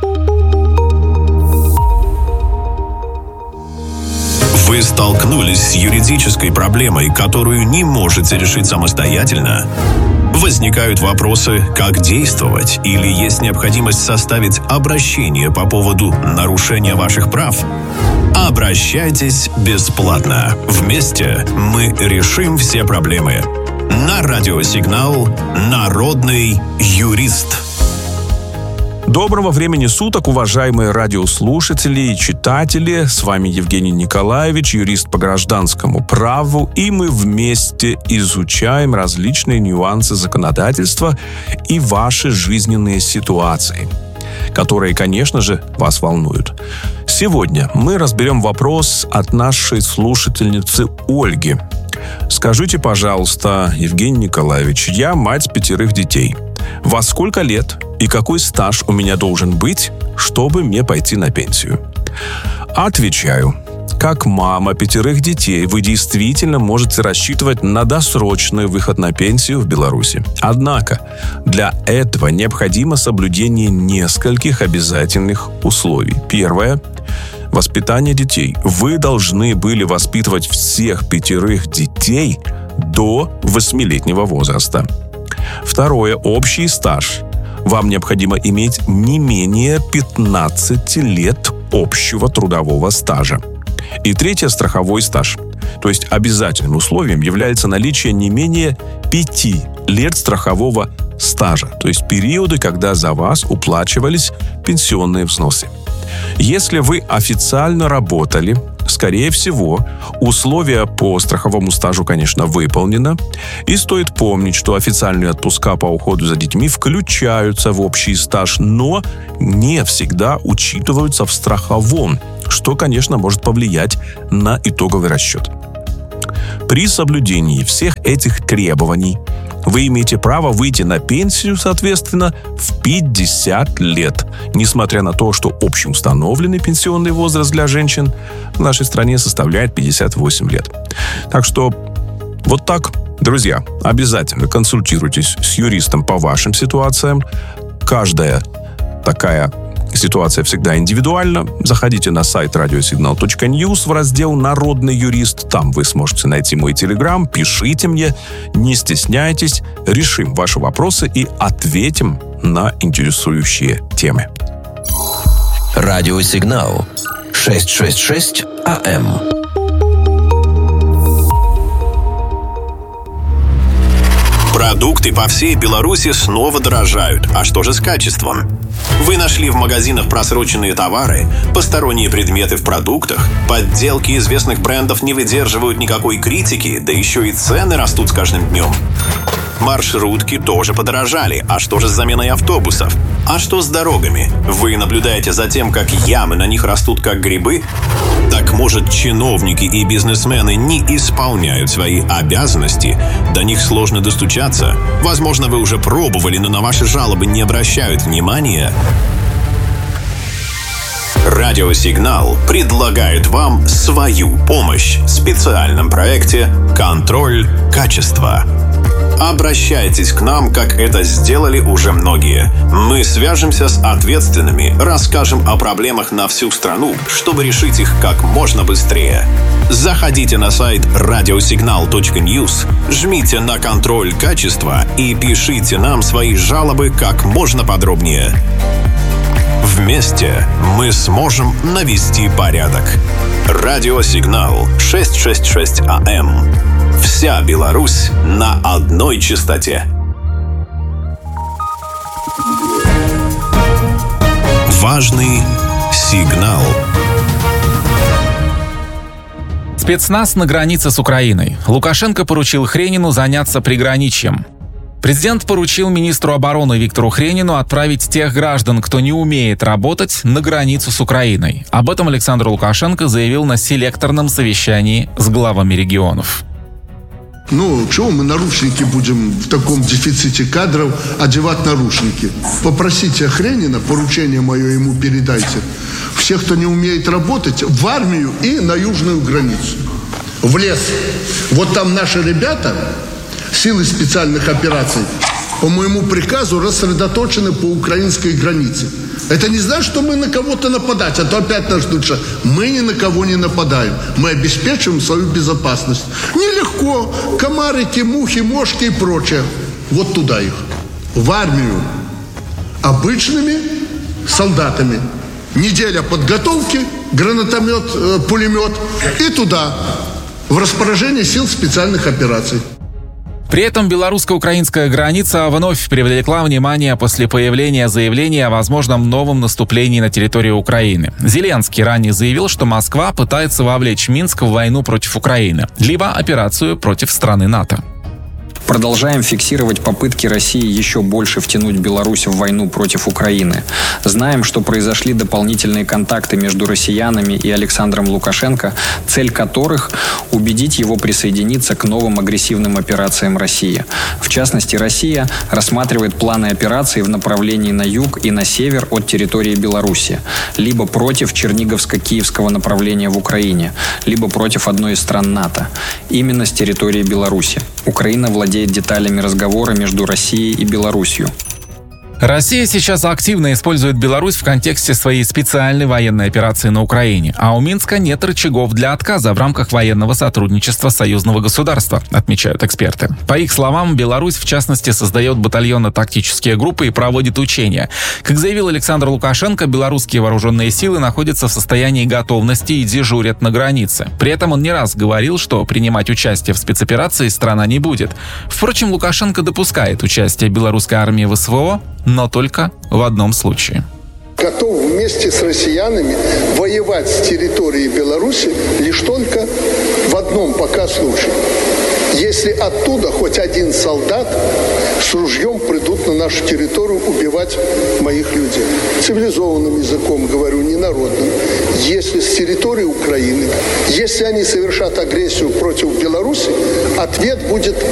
Вы столкнулись с юридической проблемой, которую не можете решить самостоятельно? Возникают вопросы, как действовать, или есть необходимость составить обращение по поводу нарушения ваших прав? Обращайтесь бесплатно. Вместе мы решим все проблемы. На радиосигнал «Народный юрист». Доброго времени суток, уважаемые радиослушатели и читатели. С вами Евгений Николаевич, юрист по гражданскому праву, и мы вместе изучаем различные нюансы законодательства и ваши жизненные ситуации, которые, конечно же, вас волнуют. Сегодня мы разберем вопрос от нашей слушательницы Ольги. Скажите, пожалуйста, Евгений Николаевич, я мать 5 детей. Во сколько лет и какой стаж у меня должен быть, чтобы мне пойти на пенсию? Отвечаю. Как мама 5 детей, вы действительно можете рассчитывать на досрочный выход на пенсию в Беларуси. Однако, для этого необходимо соблюдение нескольких обязательных условий. Первое. Воспитание детей. Вы должны были воспитывать всех 5 детей до 8-летнего возраста. Второе. Общий стаж. Вам необходимо иметь не менее 15 лет общего трудового стажа. И третье – страховой стаж. То есть обязательным условием является наличие не менее 5 лет страхового стажа. То есть периоды, когда за вас уплачивались пенсионные взносы. Если вы официально работали, скорее всего, условия по страховому стажу, конечно, выполнено. И стоит помнить, что официальные отпуска по уходу за детьми включаются в общий стаж, но не всегда учитываются в страховом, что, конечно, может повлиять на итоговый расчет. При соблюдении всех этих требований вы имеете право выйти на пенсию, соответственно, в 50 лет, несмотря на то, что общеустановленный пенсионный возраст для женщин в нашей стране составляет 58 лет. Так что вот так, друзья, обязательно консультируйтесь с юристом по вашим ситуациям. Каждая такая ситуация всегда индивидуальна. Заходите на сайт radiosignal.news в раздел «Народный юрист». Там вы сможете найти мой телеграм. Пишите мне, не стесняйтесь. Решим ваши вопросы и ответим на интересующие темы. Радиосигнал 666 АМ. Продукты по всей Беларуси снова дорожают. А что же с качеством? Вы нашли в магазинах просроченные товары, посторонние предметы в продуктах, подделки известных брендов не выдерживают никакой критики, да еще и цены растут с каждым днем. Маршрутки тоже подорожали. А что же с заменой автобусов? А что с дорогами? Вы наблюдаете за тем, как ямы на них растут как грибы? Так может, чиновники и бизнесмены не исполняют свои обязанности? До них сложно достучаться? Возможно, вы уже пробовали, но на ваши жалобы не обращают внимания? Радиосигнал предлагает вам свою помощь в специальном проекте «Контроль качества». Обращайтесь к нам, как это сделали уже многие. Мы свяжемся с ответственными, расскажем о проблемах на всю страну, чтобы решить их как можно быстрее. Заходите на сайт radiosignal.news, жмите на «Контроль качества» и пишите нам свои жалобы как можно подробнее. Вместе мы сможем навести порядок. Радиосигнал 666 АМ. Вся Беларусь на одной частоте. Важный сигнал. Спецназ на границе с Украиной. Лукашенко поручил Хренину заняться приграничьем. Президент поручил министру обороны Виктору Хренину отправить тех граждан, кто не умеет работать, на границу с Украиной. Об этом Александр Лукашенко заявил на селекторном совещании с главами регионов. Ну, чего мы наручники будем в таком дефиците кадров одевать наручники? Попросите Хренина, поручение мое ему передайте. Всех, кто не умеет работать, в армию и на южную границу. В лес. Вот там наши ребята, силы специальных операций, по моему приказу рассредоточены по украинской границе. Это не значит, что мы на кого-то нападать, а то опять нас ждут, что мы ни на кого не нападаем. Мы обеспечиваем свою безопасность. Нелегко. Комарики, мухи, мошки и прочее. Вот туда их. В армию. Обычными солдатами. Неделя подготовки, гранатомет, пулемет. И туда. В распоряжение сил специальных операций. При этом белорусско-украинская граница вновь привлекла внимание после появления заявления о возможном новом наступлении на территорию Украины. Зеленский ранее заявил, что Москва пытается вовлечь Минск в войну против Украины, либо операцию против страны НАТО. Продолжаем фиксировать попытки России еще больше втянуть Беларусь в войну против Украины. Знаем, что произошли дополнительные контакты между россиянами и Александром Лукашенко, цель которых – убедить его присоединиться к новым агрессивным операциям России. В частности, Россия рассматривает планы операций в направлении на юг и на север от территории Беларуси, либо против Черниговско-Киевского направления в Украине, либо против одной из стран НАТО, именно с территории Беларуси. Украина владеет деталями разговора между Россией и Беларусью. Россия сейчас активно использует Беларусь в контексте своей специальной военной операции на Украине, а у Минска нет рычагов для отказа в рамках военного сотрудничества союзного государства, отмечают эксперты. По их словам, Беларусь, в частности, создает батальонно-тактические группы и проводит учения. Как заявил Александр Лукашенко, белорусские вооруженные силы находятся в состоянии готовности и дежурят на границе. При этом он не раз говорил, что принимать участие в спецоперации страна не будет. Впрочем, Лукашенко допускает участие белорусской армии в СВО, но только в одном случае. Готов вместе с россиянами воевать с территории Беларуси лишь только в одном пока случае. Если оттуда хоть один солдат с ружьем придут на нашу территорию убивать моих людей. Цивилизованным языком говорю, не народным. Если с территории Украины, если они совершат агрессию против Беларуси, ответ будет